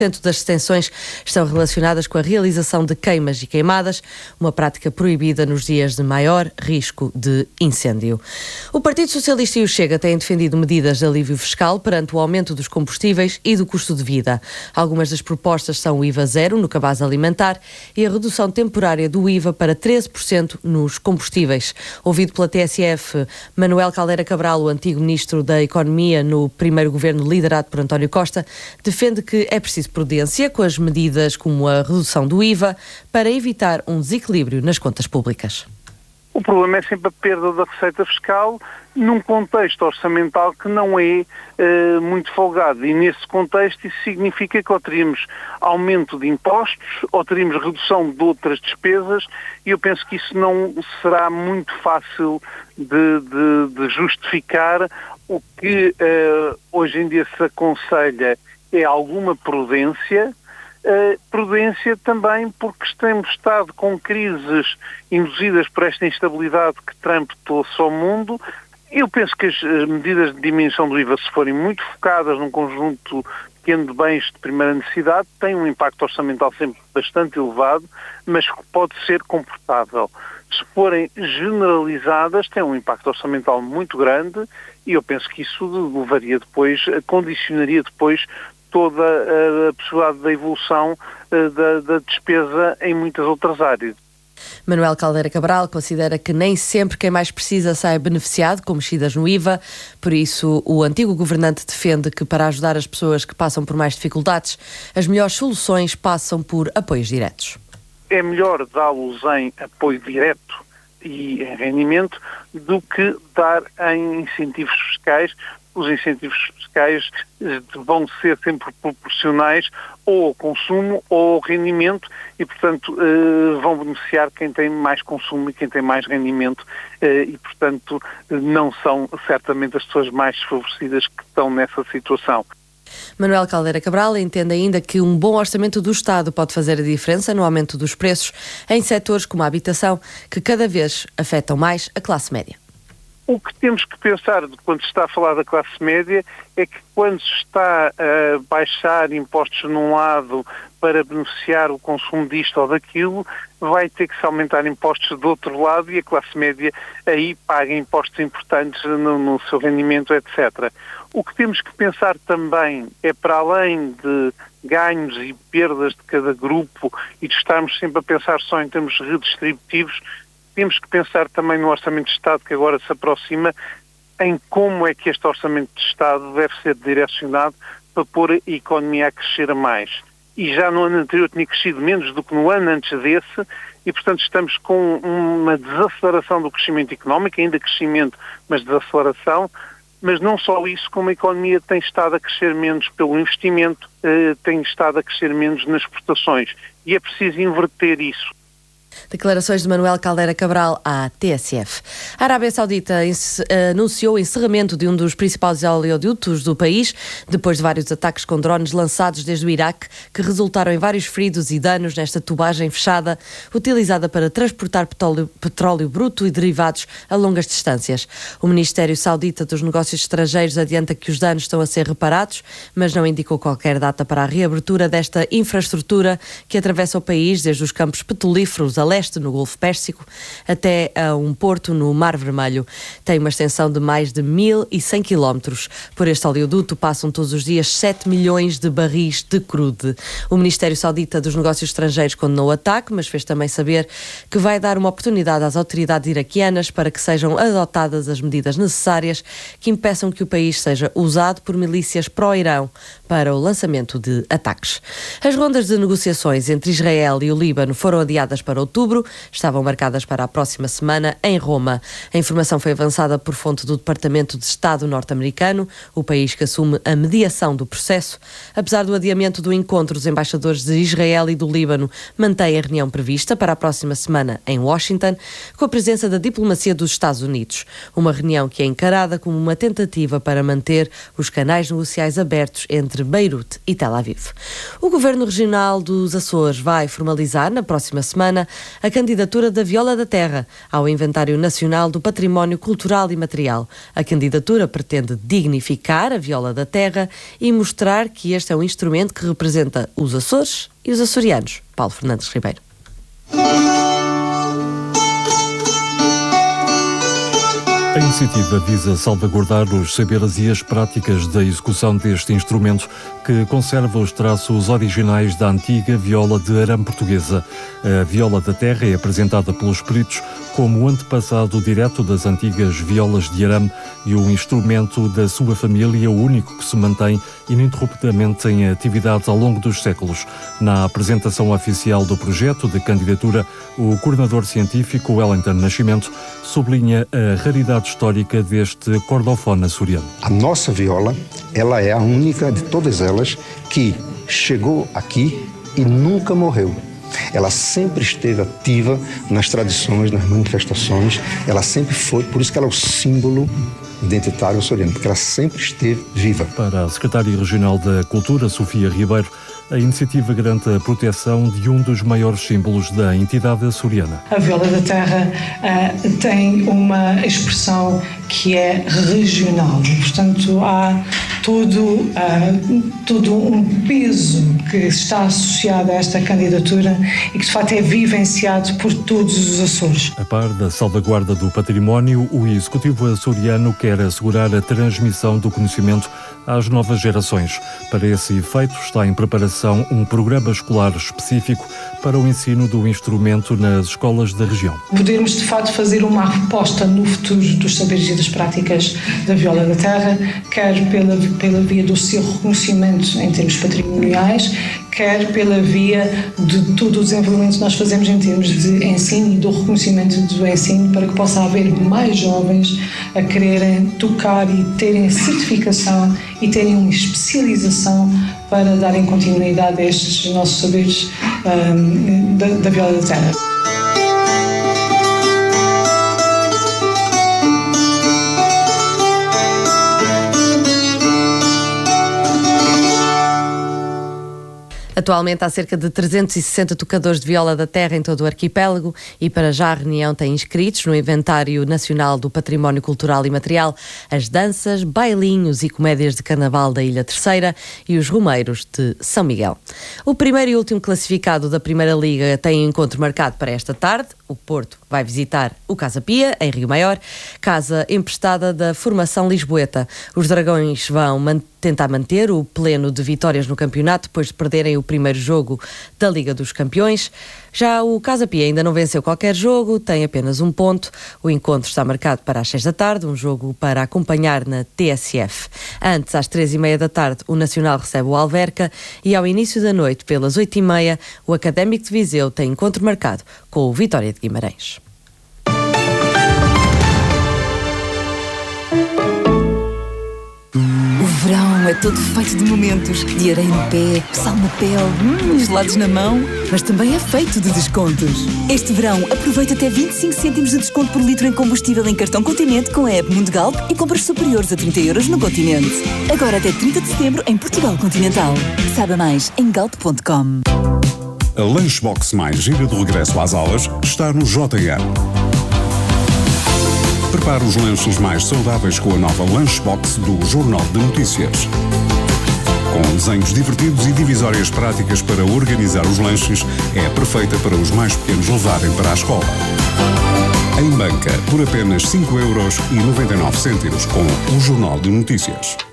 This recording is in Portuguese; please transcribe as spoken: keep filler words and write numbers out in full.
das detenções estão relacionadas com a realização de queimas e queimadas, uma prática proibida nos dias de maior risco de incêndio. O Partido Socialista e o Chega têm defendido medidas de alívio fiscal perante o aumento dos combustíveis e do custo de vida. Algumas das propostas são o I V A zero no cabaz alimentar e a redução temporária do I V A para treze por cento nos combustíveis. Ouvido pela T S F, Manuel Caldeira Cabral, o antigo Ministro da Economia no primeiro governo liderado por António Costa, defende que é preciso prudência com as medidas como a redução do I V A para evitar um desequilíbrio nas contas públicas. O problema é sempre a perda da receita fiscal num contexto orçamental que não é uh, muito folgado. E nesse contexto isso significa que ou teríamos aumento de impostos ou teríamos redução de outras despesas, e eu penso que isso não será muito fácil de, de, de justificar. O que uh, hoje em dia se aconselha é alguma prudência, uh, prudência também porque temos estado com crises induzidas por esta instabilidade que Trump trouxe ao mundo. Eu penso que as medidas de diminuição do I V A, se forem muito focadas num conjunto pequeno de bens de primeira necessidade, têm um impacto orçamental sempre bastante elevado, mas que pode ser comportável. Se forem generalizadas, têm um impacto orçamental muito grande, e eu penso que isso levaria depois, condicionaria depois toda a possibilidade da evolução da, da despesa em muitas outras áreas. Manuel Caldeira Cabral considera que nem sempre quem mais precisa sai beneficiado com mexidas no I V A, por isso o antigo governante defende que para ajudar as pessoas que passam por mais dificuldades, as melhores soluções passam por apoios diretos. É melhor dá-los em apoio direto e em rendimento do que dar em incentivos fiscais. Os incentivos fiscais vão ser sempre proporcionais ou ao consumo ou ao rendimento e, portanto, vão beneficiar quem tem mais consumo e quem tem mais rendimento e, portanto, não são certamente as pessoas mais desfavorecidas que estão nessa situação. Manuel Caldeira Cabral entende ainda que um bom orçamento do Estado pode fazer a diferença no aumento dos preços em setores como a habitação, que cada vez afetam mais a classe média. O que temos que pensar quando se está a falar da classe média é que quando se está a baixar impostos num lado para beneficiar o consumo disto ou daquilo, vai ter que se aumentar impostos do outro lado e a classe média aí paga impostos importantes no, no seu rendimento, etcétera. O que temos que pensar também é, para além de ganhos e perdas de cada grupo e de estarmos sempre a pensar só em termos redistributivos, temos que pensar também no Orçamento de Estado que agora se aproxima, em como é que este Orçamento de Estado deve ser direcionado para pôr a economia a crescer a mais. E já no ano anterior tinha crescido menos do que no ano antes desse e, portanto, estamos com uma desaceleração do crescimento económico, ainda crescimento, mas desaceleração. Mas não só isso, como a economia tem estado a crescer menos pelo investimento, eh, tem estado a crescer menos nas exportações. E é preciso inverter isso. Declarações de Manuel Caldeira Cabral à T S F. A Arábia Saudita anunciou o encerramento de um dos principais oleodutos do país, depois de vários ataques com drones lançados desde o Iraque, que resultaram em vários feridos e danos nesta tubagem fechada, utilizada para transportar petróleo, petróleo bruto e derivados a longas distâncias. O Ministério Saudita dos Negócios Estrangeiros adianta que os danos estão a ser reparados, mas não indicou qualquer data para a reabertura desta infraestrutura que atravessa o país desde os campos petrolíferos a leste no Golfo Pérsico até a um porto no Mar Vermelho. Tem uma extensão de mais de mil e cem quilómetros. Por este oleoduto passam todos os dias sete milhões de barris de crude. O Ministério Saudita dos Negócios Estrangeiros condenou o ataque, mas fez também saber que vai dar uma oportunidade às autoridades iraquianas para que sejam adotadas as medidas necessárias que impeçam que o país seja usado por milícias pró-Irão para o lançamento de ataques. As rondas de negociações entre Israel e o Líbano foram adiadas para outubro, estavam marcadas para a próxima semana em Roma. A informação foi avançada por fonte do Departamento de Estado norte-americano, o país que assume a mediação do processo. Apesar do adiamento do encontro, os embaixadores de Israel e do Líbano mantêm a reunião prevista para a próxima semana em Washington, com a presença da diplomacia dos Estados Unidos. Uma reunião que é encarada como uma tentativa para manter os canais negociais abertos entre Beirute e Tel Aviv. O Governo Regional dos Açores vai formalizar na próxima semana a candidatura da viola da terra ao Inventário Nacional do Património Cultural e Material. A candidatura pretende dignificar a viola da terra e mostrar que este é um instrumento que representa os Açores e os açorianos. Paulo Fernandes Ribeiro. A iniciativa visa salvaguardar os saberes e as práticas da execução deste instrumento que conserva os traços originais da antiga viola de arame portuguesa. A viola da terra é apresentada pelos peritos como o antepassado direto das antigas violas de arame e o instrumento da sua família, o único que se mantém ininterruptamente em atividade ao longo dos séculos. Na apresentação oficial do projeto de candidatura, o coordenador científico Wellington Nascimento sublinha a raridade histórica deste cordofone açoriano. A nossa viola, ela é a única de todas elas que chegou aqui e nunca morreu. Ela sempre esteve ativa nas tradições, nas manifestações, ela sempre foi, por isso que ela é o símbolo identitário açoriano, porque ela sempre esteve viva. Para a secretária regional da Cultura, Sofia Ribeiro, a iniciativa garante a proteção de um dos maiores símbolos da entidade açoriana. A viola da terra uh, tem uma expressão que é regional, portanto há todo, uh, todo um peso que está associado a esta candidatura e que de facto é vivenciado por todos os Açores. A par da salvaguarda do património, o Executivo açoriano quer assegurar a transmissão do conhecimento às novas gerações. Para esse efeito, está em preparação um programa escolar específico para o ensino do instrumento nas escolas da região. Podermos, de facto, fazer uma aposta no futuro dos saberes e das práticas da viola da terra, quer pela, pela via do seu reconhecimento em termos patrimoniais, quer pela via de todo o desenvolvimento que nós fazemos em termos de ensino e do reconhecimento do ensino, para que possa haver mais jovens a quererem tocar e terem certificação e terem uma especialização para darem continuidade a estes nossos saberes um, da, da viola da terra. Atualmente há cerca de trezentos e sessenta tocadores de viola da terra em todo o arquipélago e para já a reunião tem inscritos no Inventário Nacional do Património Cultural e Material as danças, bailinhos e comédias de carnaval da Ilha Terceira e os romeiros de São Miguel. O primeiro e último classificado da Primeira Liga tem encontro marcado para esta tarde. O Porto vai visitar o Casa Pia, em Rio Maior, casa emprestada da formação lisboeta. Os Dragões vão man- tentar manter o pleno de vitórias no campeonato depois de perderem o primeiro jogo da Liga dos Campeões. Já o Casa Pia ainda não venceu qualquer jogo, tem apenas um ponto. O encontro está marcado para as seis da tarde, um jogo para acompanhar na T S F. Antes, às três e meia da tarde, o Nacional recebe o Alverca e ao início da noite, pelas oito e meia, o Académico de Viseu tem encontro marcado com o Vitória de Guimarães. O verão é todo feito de momentos, de areia no pé, sal na pele, hum, gelados na mão, mas também é feito de descontos. Este verão aproveita até vinte e cinco cêntimos de desconto por litro em combustível em cartão Continente com a app Mundigalp e compras superiores a trinta euros no Continente. Agora até trinta de setembro em Portugal Continental. Saiba mais em galp ponto com. A Lunchbox mais gira do regresso às aulas está no J M. Prepare os lanches mais saudáveis com a nova Lunchbox do Jornal de Notícias. Com desenhos divertidos e divisórias práticas para organizar os lanches, é perfeita para os mais pequenos levarem para a escola. Em banca, por apenas cinco euros e noventa e nove cêntimos com o Jornal de Notícias.